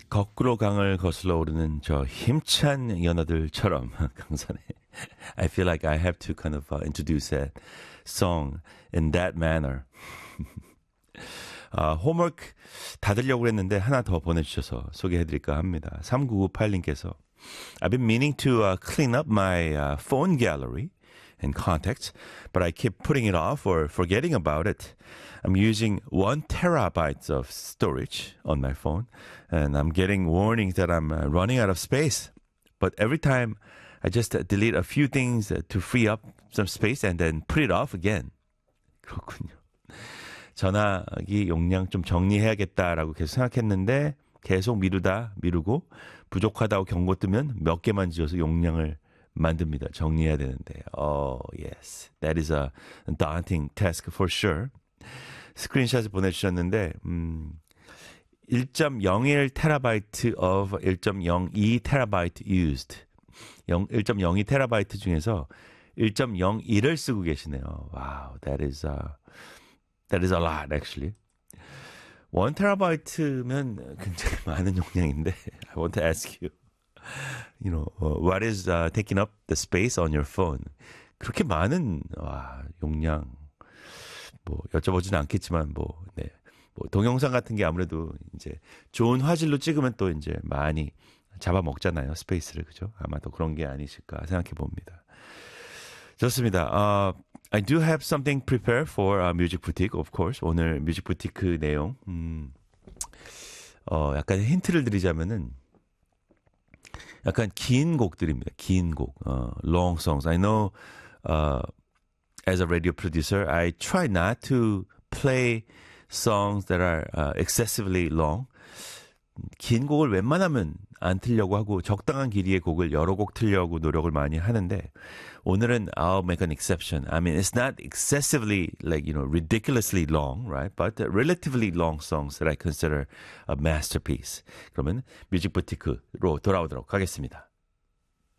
거꾸로 강을 거슬러 오르는 저 힘찬 연어들처럼 강산에 I feel like I have to kind of introduce that song in that manner. 홈워크 다 들려고 했는데 하나 더 보내주셔서 소개해드릴까 합니다. 3998님께서 I've been meaning to clean up my phone gallery and contacts, but I keep putting it off or forgetting about it. I'm using 1 terabyte of storage on my phone, and I'm getting warnings that I'm running out of space. But every time I just delete a few things to free up some space and then put it off again. 그렇군요. 전화기 용량 좀 정리해야겠다라고 계속 생각했는데 계속 미루고 부족하다고 경고 뜨면 몇 개만 지어서 용량을 만듭니다. 정리해야 되는데. Oh, yes. That is a daunting task for sure. 스크린샷을 보내주셨는데 1.01 terabyte of 1.02 terabyte used. 1.02 terabyte 중에서 1.01을 쓰고 계시네요. Wow, that is a lot actually. 1 terabyte면 굉장히 많은 용량인데 I want to ask you, what is taking up the space on your phone? 그렇게 많은 용량 뭐 여쭤보지는 않겠지만 뭐 동영상 같은 게 아무래도 이제 좋은 화질로 찍으면 또 이제 많이 잡아먹잖아요. 스페이스를. 그죠? 아마도 그런 게 아니실까 생각해 봅니다. 좋습니다. I do have something prepared for Music Boutique, of course. 오늘 Music Boutique 내용. 약간 힌트를 드리자면은 약간 긴 곡들입니다. 긴 곡. long songs. I know as a radio producer, I try not to play songs that are excessively long. 긴 곡을 웬만하면 안 틀려고 하고 적당한 길이의 곡을 여러 곡 틀려고 노력을 많이 하는데 오늘은 I'll make an exception. I mean, it's not excessively ridiculously long, right? But relatively long songs that I consider a masterpiece. 그러면 뮤직 부티크로 돌아오도록 하겠습니다.